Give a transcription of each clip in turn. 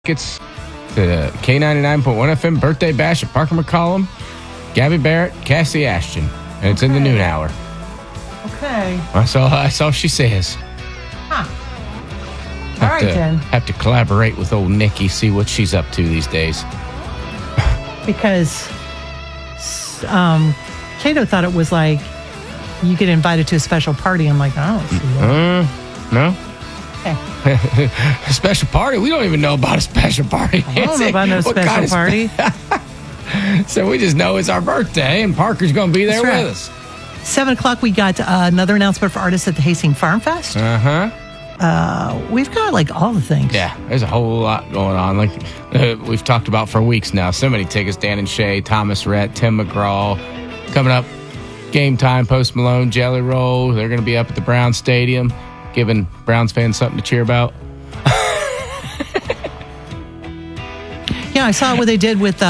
Tickets to the K99.1 FM birthday bash at Parker McCollum, Gabby Barrett, Cassie Ashton, and it's in the noon hour. Okay. That's all she says. Huh. All right, then. Have to collaborate with old Nikki, see what she's up to these days. Because Cato thought it was like you get invited to a special party. I'm like, I don't see that. No? Okay. A special party? We don't even know about a special party. I don't know about no special party. So we just know it's our birthday, and Parker's going to be there with us. 7 o'clock, we got another announcement for artists at the Hastings Farm Fest. We've got like all the things. Yeah, there's a whole lot going on. Like we've talked about for weeks now. So many tickets. Dan and Shay, Thomas Rhett, Tim McGraw. Coming up, Game Time, Post Malone, Jelly Roll. They're going to be up at the Browns Stadium, giving Browns fans something to cheer about. Yeah, I saw what they did with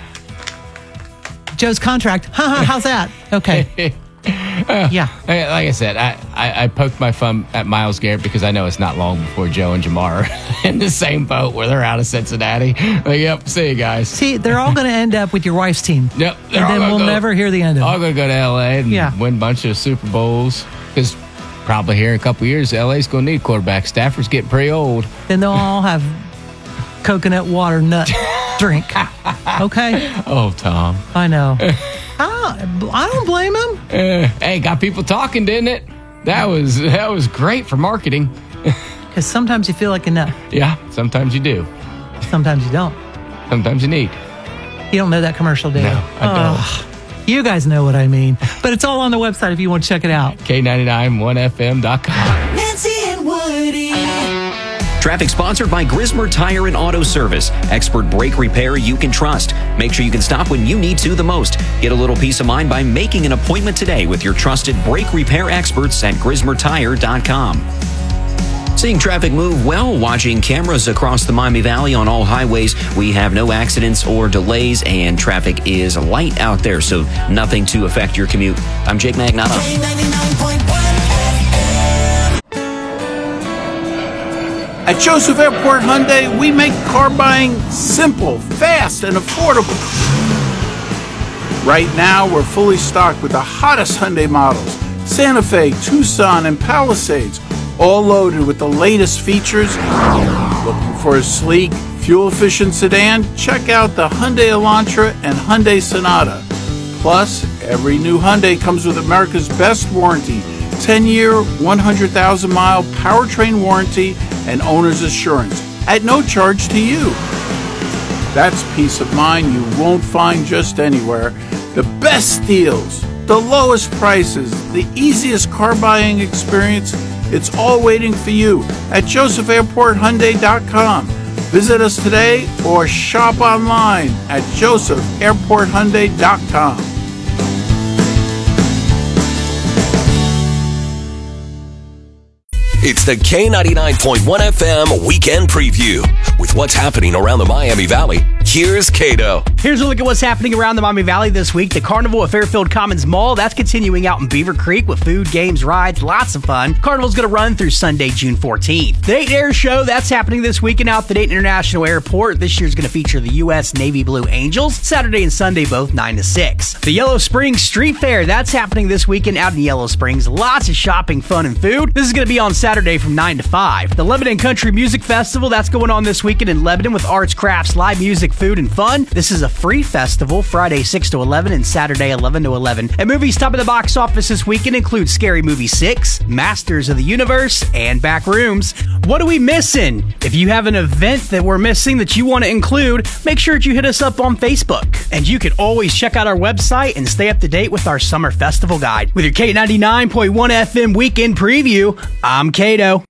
Joe's contract. How's that? Okay. Yeah. Like I said, I poked my fun at Myles Garrett because I know it's not long before Joe and Jamar are in the same boat where they're out of Cincinnati. Like, yep, see you guys. See, they're all going to end up with your wife's team. Yep. And then we'll never hear the end of it. All going to go to L.A. and win a bunch of Super Bowls because probably here in a couple of years, L.A.'s going to need quarterback. Stafford's getting pretty old. Then they'll all have coconut water nut drink. Okay? Oh, Tom. I know. I don't blame him. Hey, got people talking, didn't it? That was great for marketing. Because sometimes you feel like a nut. Yeah, sometimes you do. Sometimes you don't. Sometimes you need. You don't know that commercial, do you? No, I don't. You guys know what I mean. But it's all on the website if you want to check it out. K991FM.com. Nancy and Woody. Traffic sponsored by Grismer Tire and Auto Service. Expert brake repair you can trust. Make sure you can stop when you need to the most. Get a little peace of mind by making an appointment today with your trusted brake repair experts at GrismerTire.com. Seeing traffic move well, watching cameras across the Miami Valley on all highways. We have no accidents or delays, and traffic is light out there, so nothing to affect your commute. I'm Jake Magnotta. At Joseph Airport Hyundai, we make car buying simple, fast, and affordable. Right now, we're fully stocked with the hottest Hyundai models, Santa Fe, Tucson, and Palisades, all loaded with the latest features. Looking for a sleek, fuel-efficient sedan? Check out the Hyundai Elantra and Hyundai Sonata. Plus, every new Hyundai comes with America's best warranty, 10-year, 100,000-mile powertrain warranty and owner's assurance at no charge to you. That's peace of mind you won't find just anywhere. The best deals, the lowest prices, the easiest car buying experience, it's all waiting for you at josephairporthyundai.com. Visit us today or shop online at josephairporthyundai.com. It's the K99.1 FM Weekend Preview. With what's happening around the Miami Valley, here's Cato. Here's a look at what's happening around the Miami Valley this week. The Carnival at Fairfield Commons Mall, that's continuing out in Beaver Creek with food, games, rides, lots of fun. Carnival's going to run through Sunday, June 14th. The Dayton Air Show, that's happening this weekend out at the Dayton International Airport. This year's going to feature the U.S. Navy Blue Angels, Saturday and Sunday, both 9 to 6. The Yellow Springs Street Fair, that's happening this weekend out in Yellow Springs. Lots of shopping, fun, and food. This is going to be on Saturday from 9 to 5. The Lebanon Country Music Festival, that's going on this weekend in Lebanon with arts, crafts, live music, food, and fun. This is a free festival, Friday 6 to 11 and Saturday 11 to 11. And movies top of the box office this weekend include Scary Movie 6, Masters of the Universe, and Backrooms. What are we missing? If you have an event that we're missing that you want to include, make sure that you hit us up on Facebook. And you can always check out our website and stay up to date with our summer festival guide. With your K99.1 FM Weekend Preview, I'm Cato.